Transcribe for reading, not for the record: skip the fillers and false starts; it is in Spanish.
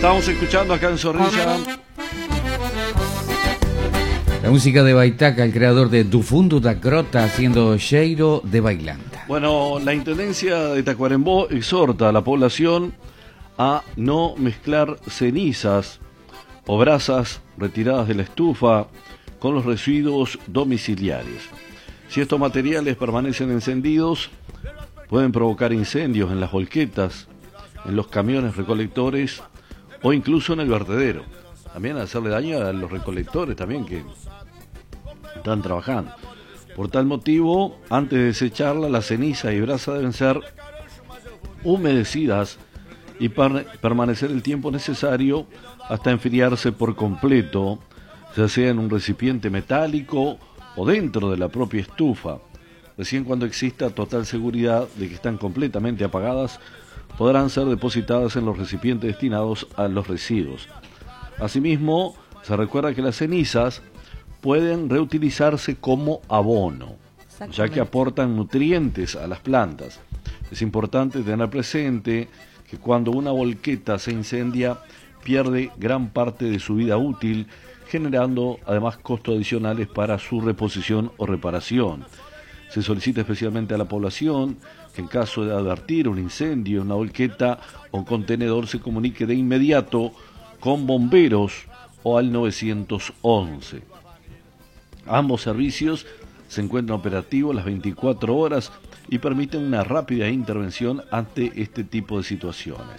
Estamos escuchando acá en Zorrilla la música de Baitaca, el creador de Do Fundo da Grota, haciendo Cheiro de Bailanta. Bueno, la Intendencia de Tacuarembó exhorta a la población a no mezclar cenizas o brasas retiradas de la estufa con los residuos domiciliarios. Si estos materiales permanecen encendidos, pueden provocar incendios en las volquetas, en los camiones recolectores o incluso en el vertedero. También hacerle daño a los recolectores también que están trabajando. Por tal motivo, antes de desecharla, la ceniza y brasa deben ser humedecidas y permanecer el tiempo necesario hasta enfriarse por completo, ya sea en un recipiente metálico o dentro de la propia estufa. Recién cuando exista total seguridad de que están completamente apagadas, podrán ser depositadas en los recipientes destinados a los residuos. Asimismo, se recuerda que las cenizas pueden reutilizarse como abono, ya que aportan nutrientes a las plantas. Es importante tener presente que cuando una volqueta se incendia, pierde gran parte de su vida útil, generando además costos adicionales para su reposición o reparación. Se solicita especialmente a la población que en caso de advertir un incendio en una volqueta o contenedor se comunique de inmediato con bomberos o al 911. Ambos servicios se encuentran operativos las 24 horas y permiten una rápida intervención ante este tipo de situaciones.